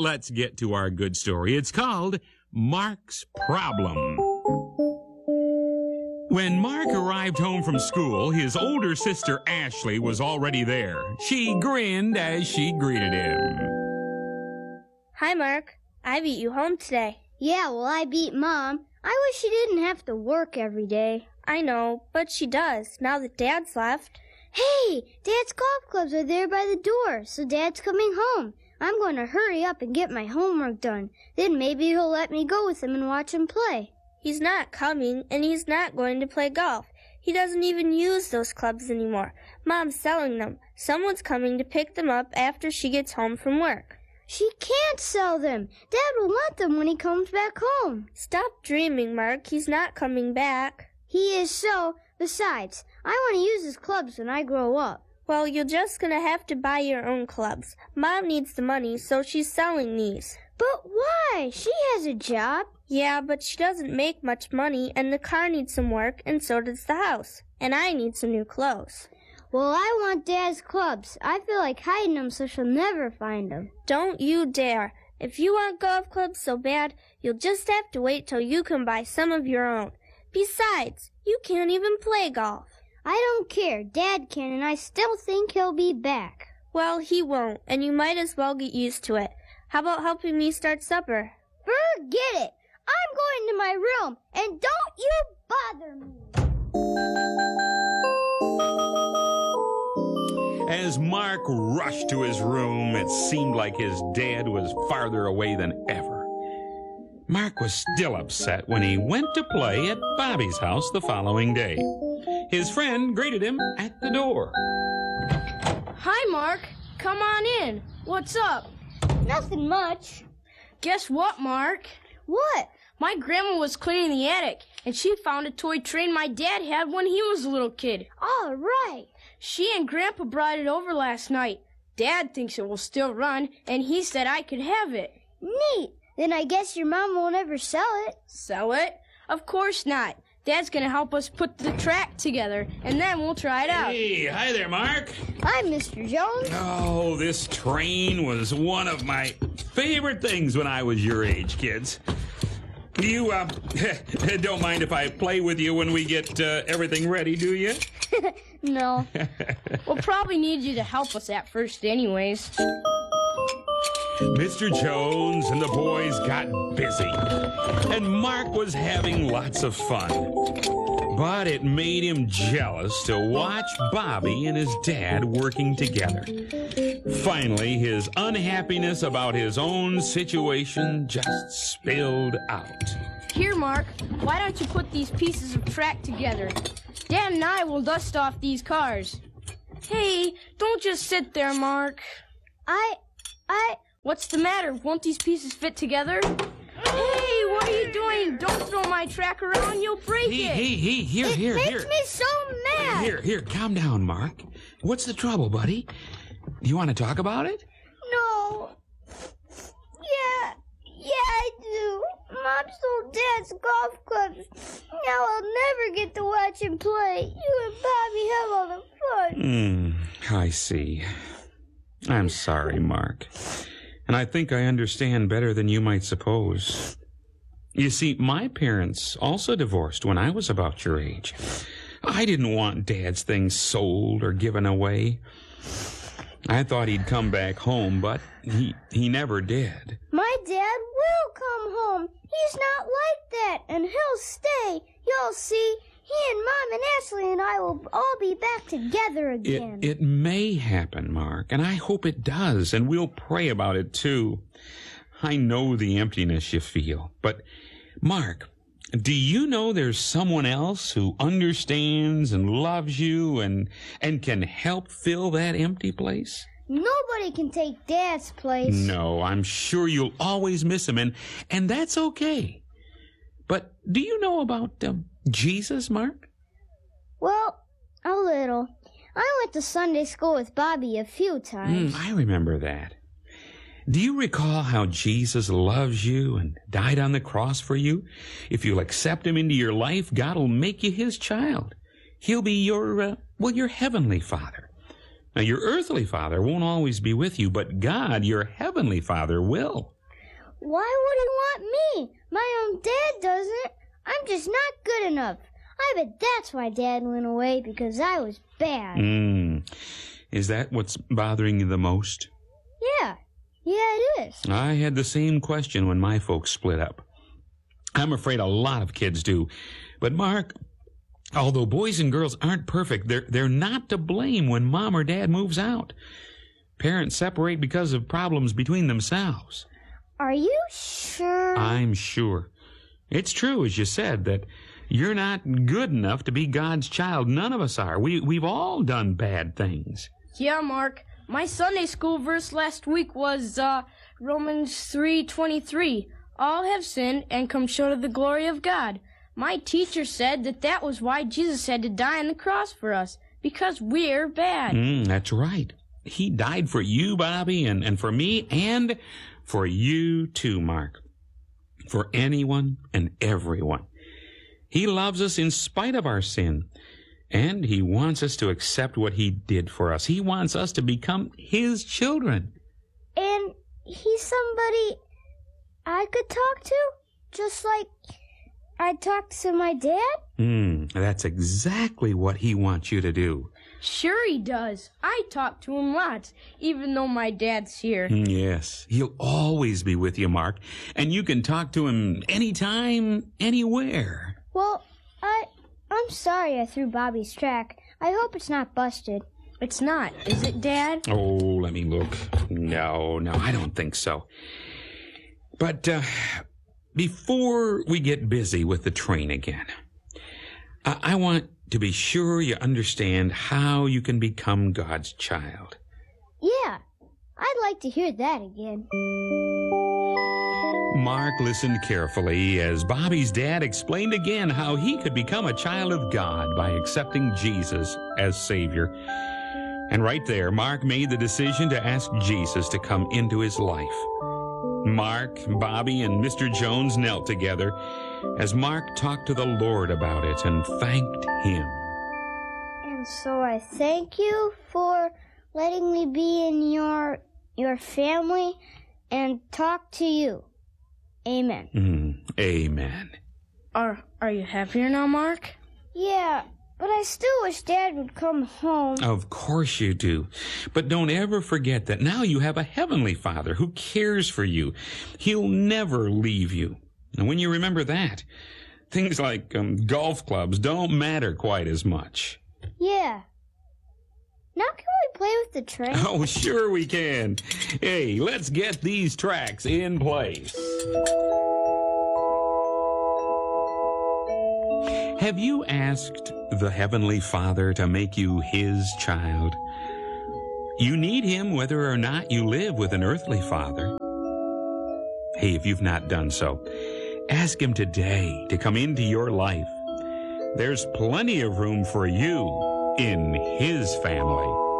let's get to our good story. It's called Mark's Problem. When Mark arrived home from school, his older sister Ashley was already there. She grinned as she greeted him. Hi, Mark. I beat you home today. Yeah, well, I beat Mom. I wish she didn't have to work every day. I know, but she does, now that Dad's left. Hey, Dad's golf clubs are there by the door, so Dad's coming home. I'm going to hurry up and get my homework done. Then maybe he'll let me go with him and watch him play. He's not coming, and he's not going to play golf. He doesn't even use those clubs anymore. Mom's selling them. Someone's coming to pick them up after she gets home from work. She can't sell them. Dad will want them when he comes back home. Stop dreaming, Mark. He's not coming back. He is so. Besides, I want to use his clubs when I grow up. Well, you're just going to have to buy your own clubs. Mom needs the money, so she's selling these. But why? She has a job. Yeah, but she doesn't make much money, and the car needs some work, and so does the house. And I need some new clothes. Well, I want Dad's clubs. I feel like hiding them so she'll never find them. Don't you dare. If you want golf clubs so bad, you'll just have to wait till you can buy some of your own. Besides, you can't even play golf. I don't care. Dad can, and I still think he'll be back. Well, he won't, and you might as well get used to it. How about helping me start supper? Forget it. I'm going to my room, and don't you bother me. As Mark rushed to his room, it seemed like his dad was farther away than ever. Mark was still upset when he went to play at Bobby's house the following day. His friend greeted him at the door. Hi, Mark. Come on in. What's up? Nothing much. Guess what, Mark? What? My grandma was cleaning the attic, and she found a toy train my dad had when he was a little kid. All right. She and Grandpa brought it over last night. Dad thinks it will still run, and he said I could have it. Neat. Then I guess your mom won't ever sell it. Sell it? Of course not. Dad's going to help us put the track together, and then we'll try it out. Hey, hi there, Mark. Hi, Mr. Jones. Oh, this train was one of my favorite things when I was your age, kids. You, don't mind if I play with you when we get everything ready, do you? No. We'll probably need you to help us at first anyways. Mr. Jones and the boys got busy, and Mark was having lots of fun. But it made him jealous to watch Bobby and his dad working together. Finally, his unhappiness about his own situation just spilled out. Here, Mark, why don't you put these pieces of track together? Dad and I will dust off these cars. Hey, don't just sit there, Mark. What's the matter? Won't these pieces fit together? Hey, what are you doing? Don't throw my track around. You'll break it. Hey, here. It makes me so mad. Here, calm down, Mark. What's the trouble, buddy? Do you want to talk about it? No. Yeah, I do. Mom sold Dad's golf clubs. Now I'll never get to watch him play. You and Bobby have all the fun. I see. I'm sorry, Mark. And I think I understand better than you might suppose. You see, my parents also divorced when I was about your age. I didn't want Dad's things sold or given away. I thought he'd come back home, but he never did. My dad will come home. He's not like that, and he'll stay. You'll see. He and Mom and Ashley and I will all be back together again. It may happen, Mark, and I hope it does, and we'll pray about it too. I know the emptiness you feel, but, Mark, do you know there's someone else who understands and loves you and can help fill that empty place? Nobody can take Dad's place. No, I'm sure you'll always miss him, and that's okay. But do you know about Jesus, Mark? Well, a little. I went to Sunday school with Bobby a few times. I remember that. Do you recall how Jesus loves you and died on the cross for you? If you'll accept him into your life, God will make you his child. He'll be your heavenly Father. Now, your earthly father won't always be with you, but God, your heavenly Father, will. Why would he want me? My own dad doesn't. I'm just not good enough. I bet that's why Dad went away, because I was bad. Is that what's bothering you the most? Yeah, it is. I had the same question when my folks split up. I'm afraid a lot of kids do. But Mark, although boys and girls aren't perfect, they're not to blame when Mom or Dad moves out. Parents separate because of problems between themselves. Are you sure? I'm sure. It's true, as you said, that you're not good enough to be God's child. None of us are. We've all done bad things. Yeah, Mark. My Sunday school verse last week was Romans 3:23. All have sinned and come short of the glory of God. My teacher said that was why Jesus had to die on the cross for us, because we're bad. That's right. He died for you, Bobby, and for me, and for you too, Mark. For anyone and everyone. He loves us in spite of our sin, and he wants us to accept what he did for us. He wants us to become his children. And he's somebody I could talk to? Just like I talked to my dad? That's exactly what he wants you to do. Sure he does. I talk to him lots, even though my dad's here. Yes, he'll always be with you, Mark, and you can talk to him anytime, anywhere. Well, I'm sorry I threw Bobby's track. I hope it's not busted. It's not, is it, Dad? Oh, let me look. No, I don't think so. But before we get busy with the train again, I want to be sure you understand how you can become God's child. Yeah, I'd like to hear that again. Mark listened carefully as Bobby's dad explained again how he could become a child of God by accepting Jesus as Savior. And right there, Mark made the decision to ask Jesus to come into his life. Mark, Bobby, and Mr. Jones knelt together as Mark talked to the Lord about it and thanked him. And so I thank you for letting me be in your family and talk to you. Amen. Amen. Are you happier now, Mark? Yeah, but I still wish Dad would come home. Of course you do. But don't ever forget that now you have a heavenly Father who cares for you. He'll never leave you. And when you remember that, things like golf clubs don't matter quite as much. Yeah. Now can we play with the train? Oh, sure we can. Hey, let's get these tracks in place. Have you asked the Heavenly Father to make you his child? You need him whether or not you live with an earthly father. Hey, if you've not done so, ask him today to come into your life. There's plenty of room for you in his family.